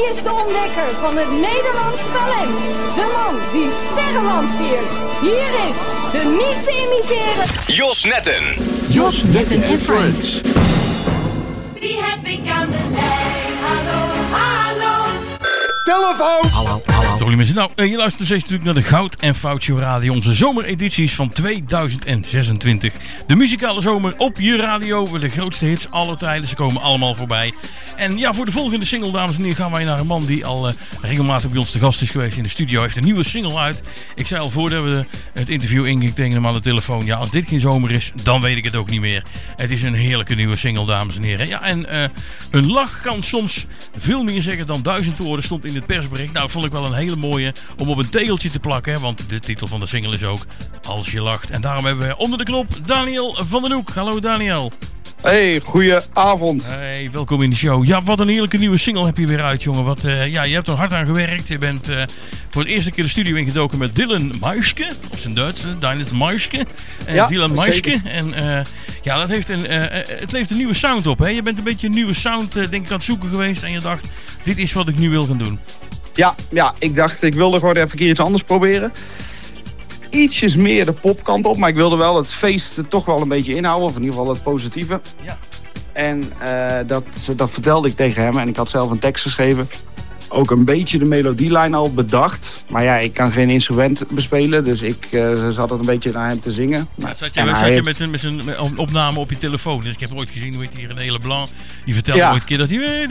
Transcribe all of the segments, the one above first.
is de ontdekker van het Nederlands talent. De man die sterren lanceert. Hier is de niet te imiteren Jos Netten. Jos Netten en Friends. Wie heb ik aan de lijn? Hallo, hallo. Telefoon! Hallo. Sorry mensen. Nou, je luistert nog steeds natuurlijk naar de Goud en Fout Show Radio. Onze zomeredities van 2026. De muzikale zomer op je radio. De grootste hits aller tijden. Ze komen allemaal voorbij. En ja, voor de volgende single, dames en heren, gaan wij naar een man die al regelmatig bij ons te gast is geweest in de studio. Hij heeft een nieuwe single uit. Ik zei al voordat we het interview ingingen tegen hem aan de telefoon. Ja, als dit geen zomer is, dan weet ik het ook niet meer. Het is een heerlijke nieuwe single, dames en heren. Ja, en een lach kan soms veel meer zeggen dan 1000 woorden, stond in het persbericht. Nou, vond ik wel een hele mooie om op een tegeltje te plakken. Hè, want de titel van de single is ook Als je lacht. En daarom hebben we onder de knop Daniel van den Hoek. Hallo Daniel. Hey, goedenavond. Hey, welkom in de show. Ja, wat een heerlijke nieuwe single heb je weer uit, jongen. Wat, ja, je hebt er hard aan gewerkt. Je bent voor het eerste keer de studio ingedoken met Dylan Maischke. Op zijn Duits, Dylan Maischke. Ja, Dylan Maischke. zeker. En ja, dat heeft het levert een nieuwe sound op. Hè? Je bent een beetje een nieuwe sound, denk ik, aan het zoeken geweest. En je dacht, dit is wat ik nu wil gaan doen. Ja, ik dacht, ik wilde gewoon even een keer iets anders proberen. Ietsjes meer de popkant op, maar ik wilde wel het feest toch wel een beetje inhouden. Of in ieder geval het positieve. Ja. En dat vertelde ik tegen hem. En ik had zelf een tekst geschreven. Ook een beetje de melodielijn al bedacht. Maar ja, ik kan geen instrument bespelen. Dus ik zat het een beetje naar hem te zingen. Ja, zat je met zijn opname op je telefoon. Dus ik heb ooit gezien, hoe heet hier, René Leblanc. Die vertelde ooit een keer dat hij...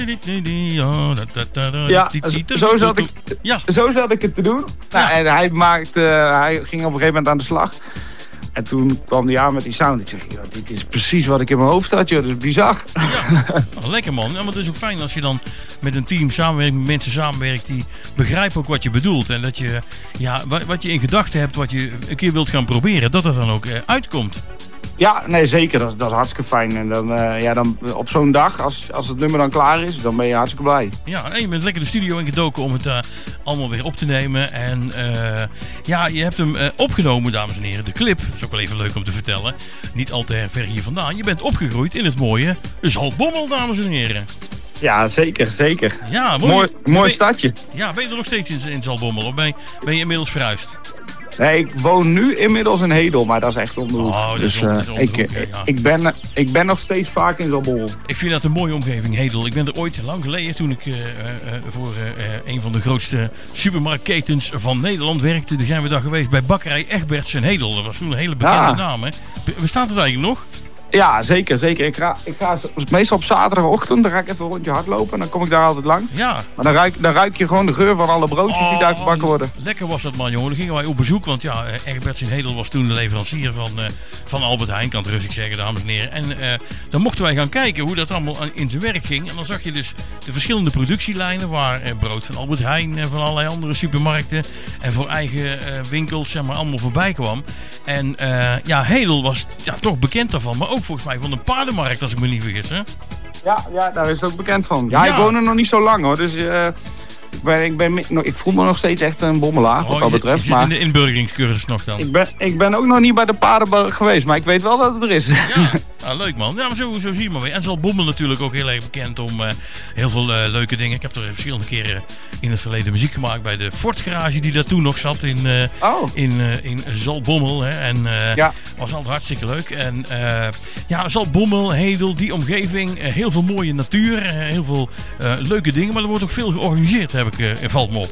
Ja, zo zat ik het te doen. Nou, en hij ging op een gegeven moment aan de slag. En toen kwam hij aan met die sound. Ik zeg, joh, dit is precies wat ik in mijn hoofd had. Joh. Dat is bizar. Ja, lekker man. Ja, maar het is ook fijn als je dan met een team samenwerkt, met mensen samenwerkt die begrijpen ook wat je bedoelt. En dat je, ja, wat je in gedachten hebt, wat je een keer wilt gaan proberen, dat het dan ook uitkomt. Ja, nee, zeker. Dat is hartstikke fijn. En dan op zo'n dag, als het nummer dan klaar is, dan ben je hartstikke blij. Ja, en je bent lekker de studio ingedoken om het allemaal weer op te nemen. En ja, je hebt hem opgenomen, dames en heren. De clip, dat is ook wel even leuk om te vertellen. Niet al te ver hier vandaan. Je bent opgegroeid in het mooie Zaltbommel, dames en heren. Ja, zeker. Ja, mooi stadje. Ja, ben je er nog steeds in Zaltbommel? Of ben je inmiddels verhuisd? Nee, ik woon nu inmiddels in Hedel, maar dat is echt om de hoek. Oh, dus ik ben nog steeds vaak in Zaltbommel. Ik vind dat een mooie omgeving, Hedel. Ik ben er ooit lang geleden, toen ik voor een van de grootste supermarktketens van Nederland werkte. Toen zijn we daar geweest bij bakkerij Egberts in Hedel. Dat was toen een hele bekende naam, hè? Bestaat het eigenlijk nog? Ja, zeker. Ik ga meestal op zaterdagochtend, dan ga ik even een rondje hardlopen en dan kom ik daar altijd lang. Ja. Maar dan ruik je gewoon de geur van alle broodjes die daar gebakken worden. Lekker was dat, man, jongen. Dan gingen wij op bezoek, want ja, Egberts in Hedel was toen de leverancier van Albert Heijn, kan het rustig zeggen, dames en heren. En dan mochten wij gaan kijken hoe dat allemaal in zijn werk ging. En dan zag je dus de verschillende productielijnen, waar brood van Albert Heijn en van allerlei andere supermarkten en voor eigen winkels, zeg maar, allemaal voorbij kwam. En ja, Hedel was toch bekend daarvan, maar ook volgens mij van de paardenmarkt, als ik me niet vergis, hè? Ja, daar is het ook bekend van. Ja, ik woon er nog niet zo lang, hoor. Dus ik voel me nog steeds echt een bommelaar, wat dat betreft. Je zit in de inburgeringscursus nog dan? Ik ben ook nog niet bij de paardenmarkt geweest, maar ik weet wel dat het er is. Ja, nou, leuk man. Ja, maar zo zie je maar weer. En Zaltbommel natuurlijk ook heel erg bekend om heel veel leuke dingen. Ik heb er verschillende keren in het verleden muziek gemaakt bij de Ford Garage die daar toen nog zat in Zaltbommel. Hè. En was altijd hartstikke leuk. En ja, Zaltbommel, Hedel, die omgeving, heel veel mooie natuur, heel veel leuke dingen. Maar er wordt ook veel georganiseerd, valt me op.